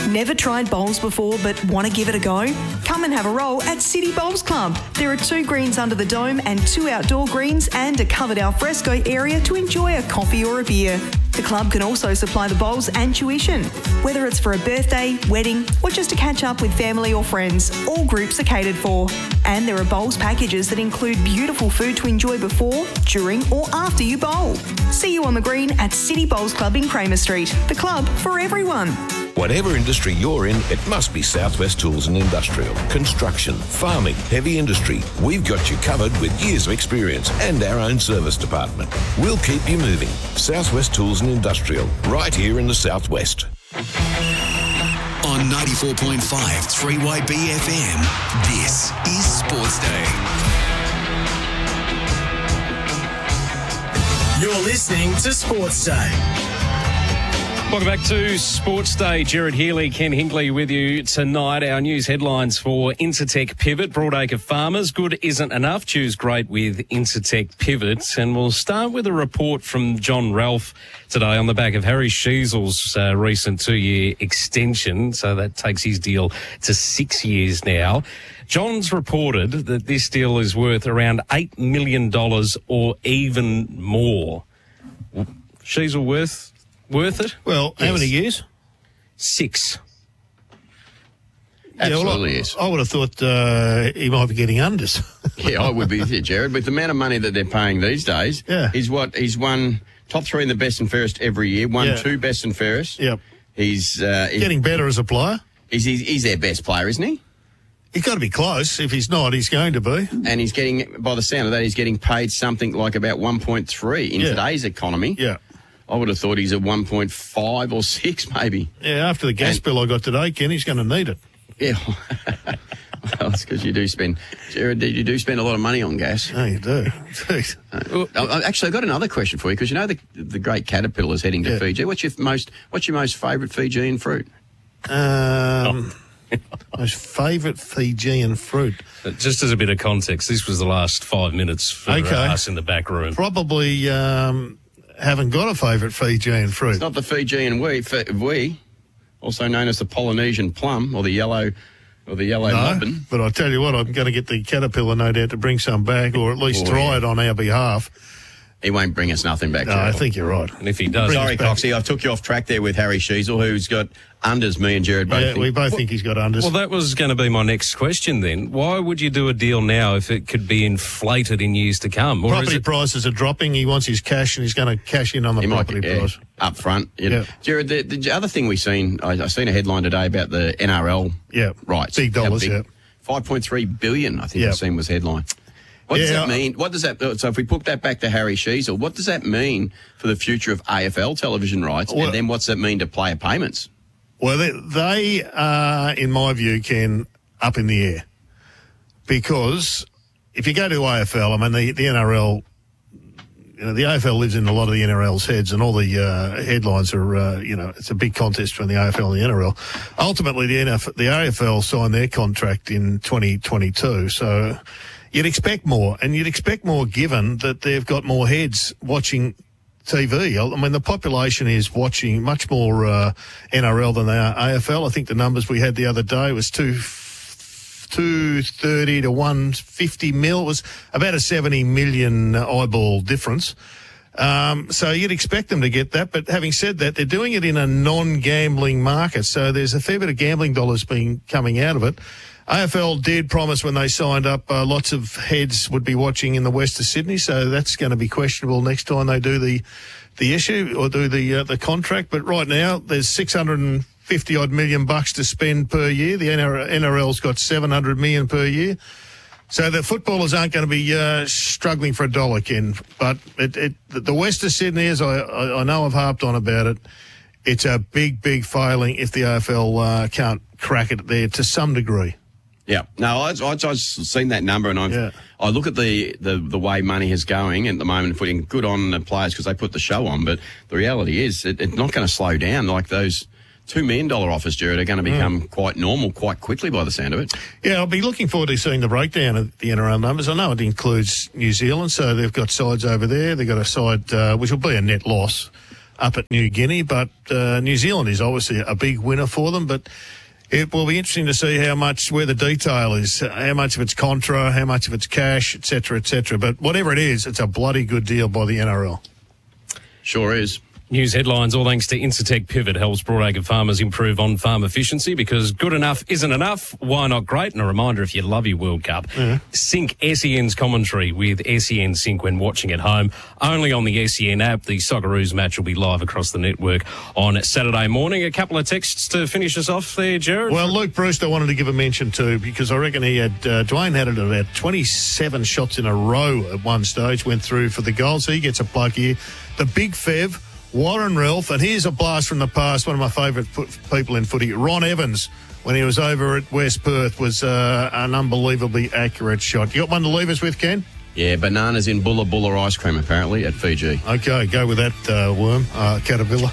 Never tried bowls before but want to give it a go? Come and have a roll at City Bowls Club. There are 2 greens under the dome and 2 outdoor greens and a covered alfresco area to enjoy a coffee or a beer. The club can also supply the bowls and tuition. Whether it's for a birthday, wedding or just to catch up with family or friends, all groups are catered for. And there are bowls packages that include beautiful food to enjoy before, during or after you bowl. See you on the green at City Bowls Club in Kramer Street. The club for everyone. Whatever industry you're in, it must be Southwest Tools and Industrial. Construction, farming, heavy industry. We've got you covered with years of experience and our own service department. We'll keep you moving. Southwest Tools and Industrial, right here in the Southwest. On 94.5 3YB FM, this is Sports Day. You're listening to Sports Day. Welcome back to Sports Day. Jared Healy, Ken Hinkley with you tonight. Our news headlines for Intertech Pivot. Broadacre Farmers, good isn't enough. Choose great with Intertech Pivot. And we'll start with a report from John Ralph today on the back of Harry Sheezel's recent 2-year extension. So that takes his deal to 6 years now. John's reported that this deal is worth around $8 million or even more. Sheezel worth it? Well, yes. How many years? 6. Absolutely, yes. I would have thought he might be getting unders. Yeah, I would be there, Jared. With the amount of money that they're paying these days, he's won top 3 in the best and fairest every year, won 2 best and fairest. Yep. He's getting better as a player. He's their best player, isn't he? He's got to be close. If he's not, he's going to be. And he's getting, by the sound of that, he's getting paid something like about 1.3 in today's economy. Yeah. I would have thought he's at 1.5 or 6 maybe. Yeah, after the gas bill I got today, Ken, he's going to need it. Yeah. Well, it's because you do spend, Jared, you do spend a lot of money on gas. Oh, you do. Actually, I've got another question for you because you know the great caterpillar is heading to Fiji. What's your most favourite Fijian fruit? Most favourite Fijian fruit. Just as a bit of context, this was the last 5 minutes for us in the back room. Probably haven't got a favourite Fijian fruit. It's not the Fijian wee, also known as the Polynesian plum or the yellow muffin. But I tell you what, I'm going to get the caterpillar, no doubt, to bring some back or at least try it on our behalf. He won't bring us nothing back. No, I think you're right. And if he does... Sorry, Coxie, I took you off track there with Harry Sheezel, who's got unders, me and Jared both think. We both think he's got unders. Well, that was going to be my next question then. Why would you do a deal now if it could be inflated in years to come? Or property prices are dropping. He wants his cash and he's going to cash in on the property price. Up front. Jared, the other thing we've seen, I seen a headline today about the NRL rights. Big dollars, $5.3 billion, I think I've seen was headline. What does that mean? So if we put that back to Harry Sheezel, what does that mean for the future of AFL television rights? And then what's that mean to player payments? Well, they are, in my view, Ken, up in the air. Because if you go to AFL, I mean, the NRL, the AFL lives in a lot of the NRL's heads and all the headlines are, it's a big contest between the AFL and the NRL. Ultimately, the AFL signed their contract in 2022, so... You'd expect more, and you'd expect more given that they've got more heads watching TV. I mean, the population is watching much more NRL than they are AFL. I think the numbers we had the other day was 230 to 150 mil. It was about a 70 million eyeball difference. So you'd expect them to get that, but having said that, they're doing it in a non-gambling market, so there's a fair bit of gambling dollars coming out of it. AFL did promise when they signed up lots of heads would be watching in the west of Sydney, so that's going to be questionable next time they do the issue or do the contract. But right now, there's $650 odd million to spend per year. The NRL's got $700 million per year. So the footballers aren't going to be struggling for a dollar, Ken. But the west of Sydney, as I know I've harped on about it, it's a big, big failing if the AFL can't crack it there to some degree. Yeah, no, I've seen that number, and I look at the way money is going at the moment, putting good on the players because they put the show on. But the reality is, it's not going to slow down. Like those $2 million offers, Jared, are going to become quite normal quite quickly by the sound of it. Yeah, I'll be looking forward to seeing the breakdown of the NRL numbers. I know it includes New Zealand, so they've got sides over there. They've got a side which will be a net loss. up at New Guinea, but New Zealand is obviously a big winner for them. But it will be interesting to see where the detail is, how much of it's contra, how much of it's cash, et cetera, et cetera. But whatever it is, it's a bloody good deal by the NRL. Sure is. News headlines, all thanks to Incitec Pivot, helps broadacre farmers improve on-farm efficiency, because good enough isn't enough. Why not great? And a reminder, if you love your World Cup, sync SEN's commentary with SEN Sync when watching at home. Only on the SEN app. The Socceroos match will be live across the network on Saturday morning. A couple of texts to finish us off there, Jared. Well, Luke Bruce, I wanted to give a mention to, because I reckon he had, Dwayne had it at about 27 shots in a row at one stage, went through for the goal, so he gets a plug here. The Big Fev, Warren Ralph, and here's a blast from the past, one of my favourite people in footy, Ron Evans, when he was over at West Perth, was an unbelievably accurate shot. You got one to leave us with, Ken? Yeah, bananas in Bulla Bulla ice cream, apparently, at Fiji. Okay, go with that, worm, caterpillar.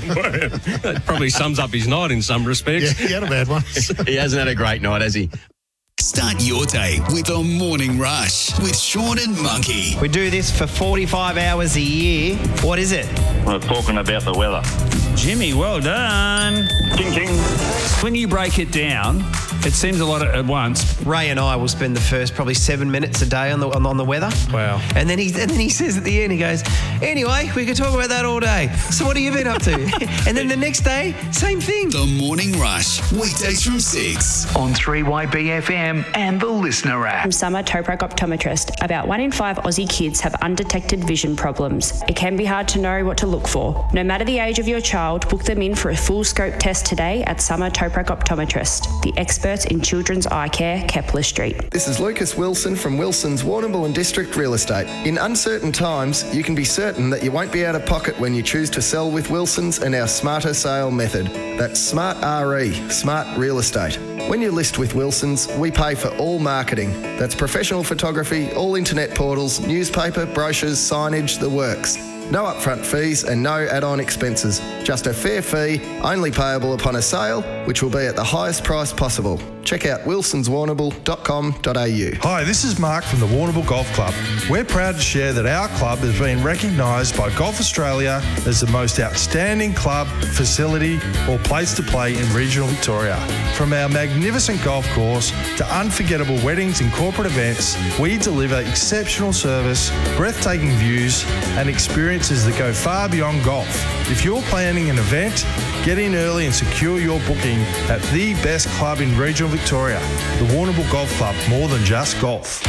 That probably sums up his night in some respects. Yeah, he had a bad one. He hasn't had a great night, has he? Start your day with a morning rush with Sean and Monkey. We do this for 45 hours a year. What is it? We're talking about the weather. Jimmy, well done. Ding, ding. When you break it down, it seems a lot at once. Ray and I will spend the first probably 7 minutes a day on the weather. Wow. And then he says at the end, he goes, anyway, we could talk about that all day. So what have you been up to? And then the next day, same thing. The Morning Rush, weekdays from 6 on 3YBFM and the Listener app. From Summer Toprac Optometrist, about 1 in 5 Aussie kids have undetected vision problems. It can be hard to know what to look for. No matter the age of your child, book them in for a full scope test today at Summer Toprac Optometrist, the experts in children's eye care, Kepler Street. This is Lucas Wilson from Wilson's Warrnambool and District Real Estate. In uncertain times, you can be certain that you won't be out of pocket when you choose to sell with Wilson's and our Smarter Sale method. That's Smart RE, Smart Real Estate. When you list with Wilson's, we pay for all marketing. That's professional photography, all internet portals, newspaper, brochures, signage, the works. No upfront fees and no add-on expenses. Just a fair fee, only payable upon a sale, which will be at the highest price possible. Check out wilsonswarrnambool.com.au. Hi, this is Mark from the Warrnambool Golf Club. We're proud to share that our club has been recognised by Golf Australia as the most outstanding club, facility or place to play in regional Victoria. From our magnificent golf course to unforgettable weddings and corporate events, we deliver exceptional service, breathtaking views and experiences that go far beyond golf. If you're planning an event, get in early and secure your booking at the best club in regional Victoria, the Warrnambool Golf Club, more than just golf.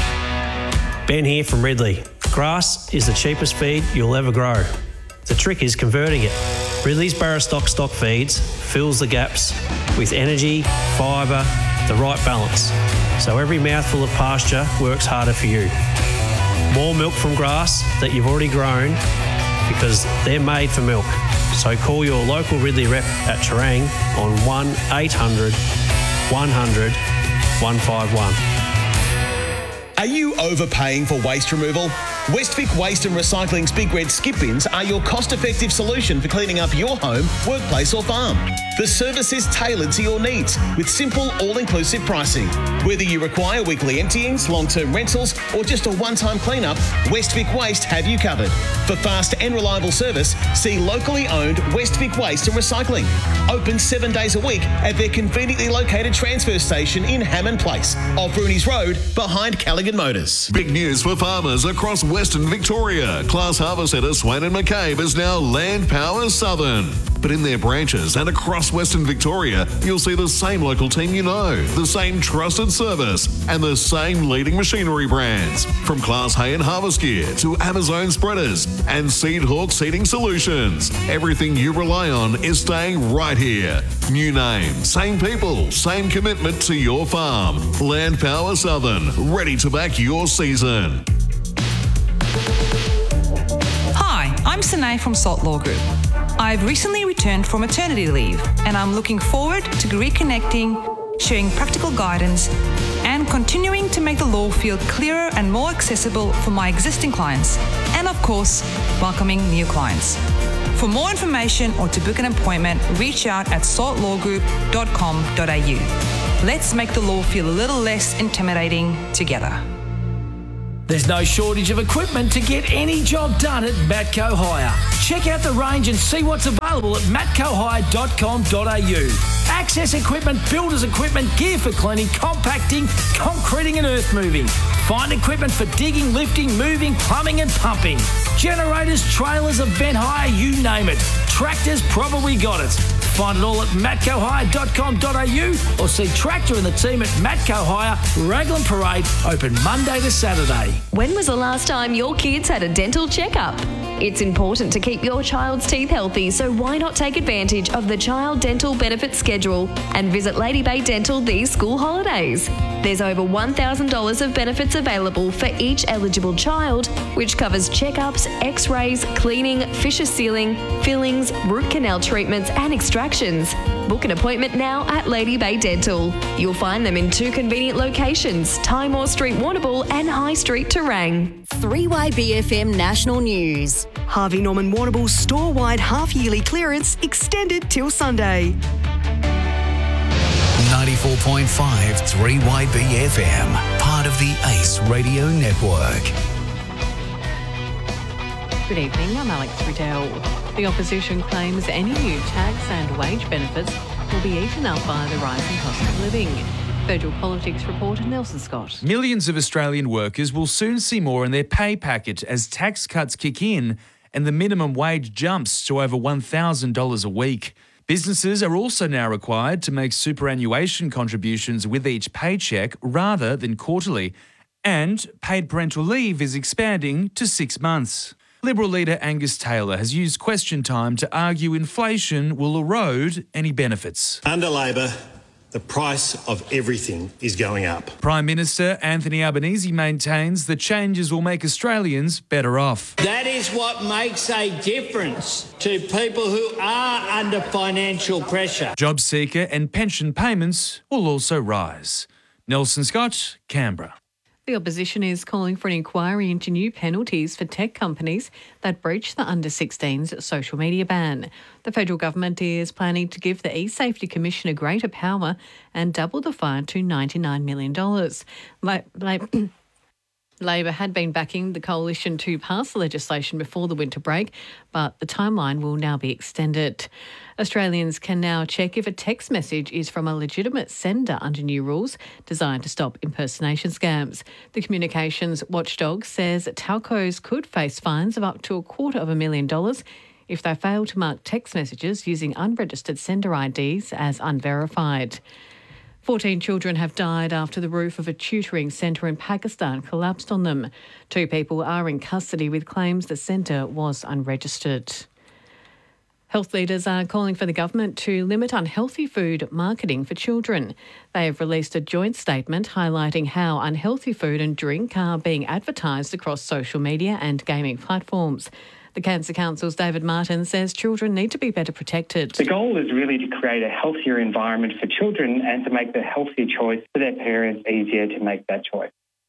Ben here from Ridley. Grass is the cheapest feed you'll ever grow. The trick is converting it. Ridley's Barrow stock feeds fills the gaps with energy, fibre, the right balance. So every mouthful of pasture works harder for you. More milk from grass that you've already grown, because they're made for milk. So call your local Ridley rep at Terang on 1-800 100 151. Are you overpaying for waste removal? Westvic Waste and Recycling's Big Red Skip Bins are your cost-effective solution for cleaning up your home, workplace or farm. The service is tailored to your needs with simple, all-inclusive pricing. Whether you require weekly emptyings, long-term rentals or just a one-time clean-up, Westvic Waste have you covered. For fast and reliable service, see locally owned Westvic Waste and Recycling. Open 7 days a week at their conveniently located transfer station in Hammond Place, off Rooney's Road, behind Callaghan Motors. Big news for farmers across Western Victoria. Class Harvester Swain and McCabe is now Land Power Southern. But in their branches and across Western Victoria, you'll see the same local team you know, the same trusted service, and the same leading machinery brands. From Class Hay and Harvest Gear to Amazon Spreaders and Seed Hawk Seeding Solutions. Everything you rely on is staying right here. New name, same people, same commitment to your farm. Land Power Southern, ready to back your season. Hi, I'm Sanae from Salt Law Group. I've recently returned from maternity leave and I'm looking forward to reconnecting, sharing practical guidance and continuing to make the law feel clearer and more accessible for my existing clients and, of course, welcoming new clients. For more information or to book an appointment, reach out at saltlawgroup.com.au. Let's make the law feel a little less intimidating together. There's no shortage of equipment to get any job done at Matco Hire. Check out the range and see what's available at matcohire.com.au. Access equipment, builders equipment, gear for cleaning, compacting, concreting and earth moving. Find equipment for digging, lifting, moving, plumbing and pumping. Generators, trailers, event hire, you name it. Tractors probably got it. Find it all at matcohire.com.au or see Tractor and the team at Matco Hire, Raglan Parade, open Monday to Saturday. When was the last time your kids had a dental checkup? It's important to keep your child's teeth healthy, so why not take advantage of the Child Dental Benefits Schedule and visit Lady Bay Dental these school holidays. There's over $1,000 of benefits available for each eligible child, which covers checkups, x-rays, cleaning, fissure sealing, fillings, root canal treatments and extractions. Book an appointment now at Lady Bay Dental. You'll find them in 2 convenient locations, Timor Street, Warrnambool and High Street, Terang. 3YBFM National News. Harvey Norman Warrnambool's store-wide half-yearly clearance extended till Sunday. 94.5 3YBFM, part of the ACE Radio Network. Good evening, I'm Alex Riddell. The opposition claims any new tax and wage benefits will be eaten up by the rising cost of living. Federal Politics reporter Nelson Scott. Millions of Australian workers will soon see more in their pay packet as tax cuts kick in and the minimum wage jumps to over $1,000 a week. Businesses are also now required to make superannuation contributions with each paycheck rather than quarterly, and paid parental leave is expanding to 6 months. Liberal leader Angus Taylor has used question time to argue inflation will erode any benefits. Under Labor, the price of everything is going up. Prime Minister Anthony Albanese maintains the changes will make Australians better off. That is what makes a difference to people who are under financial pressure. Job seeker and pension payments will also rise. Nelson Scott, Canberra. The opposition is calling for an inquiry into new penalties for tech companies that breach the under-16s social media ban. The federal government is planning to give the e-Safety Commissioner greater power and double the fine to $99 million. Labor had been backing the coalition to pass the legislation before the winter break, but the timeline will now be extended. Australians can now check if a text message is from a legitimate sender under new rules designed to stop impersonation scams. The communications watchdog says telcos could face fines of up to $250,000 if they fail to mark text messages using unregistered sender IDs as unverified. 14 children have died after the roof of a tutoring centre in Pakistan collapsed on them. 2 people are in custody with claims the centre was unregistered. Health leaders are calling for the government to limit unhealthy food marketing for children. They have released a joint statement highlighting how unhealthy food and drink are being advertised across social media and gaming platforms. The Cancer Council's David Martin says children need to be better protected. The goal is really to create a healthier environment for children and to make the healthier choice for their parents easier to make that choice.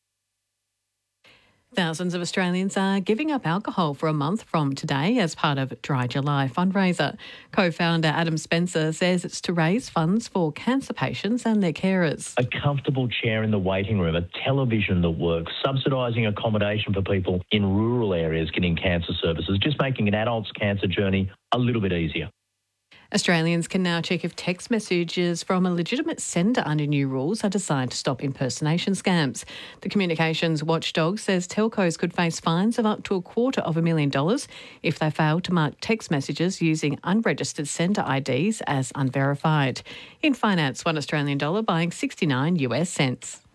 Thousands of Australians are giving up alcohol for a month from today as part of Dry July fundraiser. Co-founder Adam Spencer says it's to raise funds for cancer patients and their carers. A comfortable chair in the waiting room, a television that works, subsidising accommodation for people in rural areas getting cancer services, just making an adult's cancer journey a little bit easier. Australians can now check if text messages from a legitimate sender under new rules are designed to stop impersonation scams. The communications watchdog says telcos could face fines of up to $250,000 if they fail to mark text messages using unregistered sender IDs as unverified. In finance, $1 Australian dollar buying 69 US cents.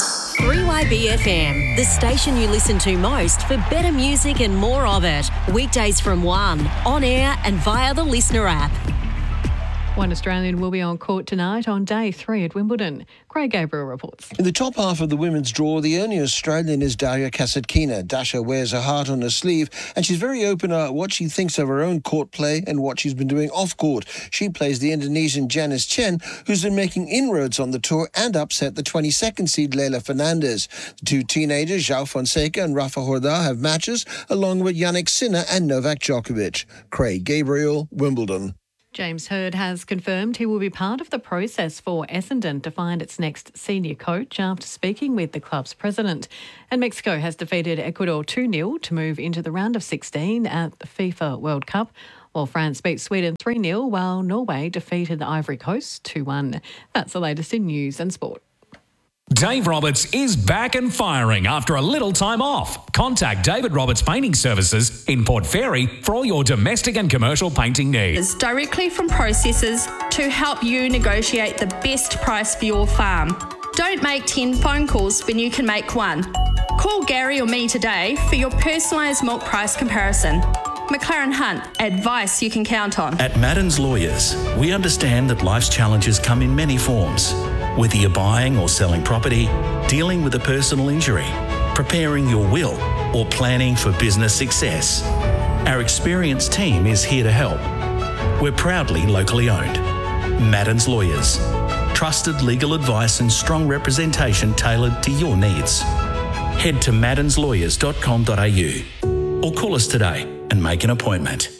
3YBFM, the station you listen to most for better music and more of it. Weekdays from 1, on air and via the Listener app. One Australian will be on court tonight on day 3 at Wimbledon. Craig Gabriel reports. In the top half of the women's draw, the only Australian is Daria Kasatkina. Dasha wears her heart on her sleeve, and she's very open about what she thinks of her own court play and what she's been doing off-court. She plays the Indonesian Janice Chen, who's been making inroads on the tour and upset the 22nd seed Leylah Fernandez. The 2 teenagers, João Fonseca and Rafa Jordão, have matches, along with Jannik Sinner and Novak Djokovic. Craig Gabriel, Wimbledon. James Hird has confirmed he will be part of the process for Essendon to find its next senior coach after speaking with the club's president. And Mexico has defeated Ecuador 2-0 to move into the round of 16 at the FIFA World Cup, while France beat Sweden 3-0, while Norway defeated the Ivory Coast 2-1. That's the latest in news and sport. Dave Roberts is back and firing after a little time off. Contact David Roberts Painting Services in Port Fairy for all your domestic and commercial painting needs. Directly from processors to help you negotiate the best price for your farm. Don't make 10 phone calls when you can make one. Call Gary or me today for your personalised milk price comparison. McLaren Hunt, advice you can count on. At Madden's Lawyers, we understand that life's challenges come in many forms. Whether you're buying or selling property, dealing with a personal injury, preparing your will, or planning for business success, our experienced team is here to help. We're proudly locally owned. Madden's Lawyers. Trusted legal advice and strong representation tailored to your needs. Head to maddenslawyers.com.au or call us today and make an appointment.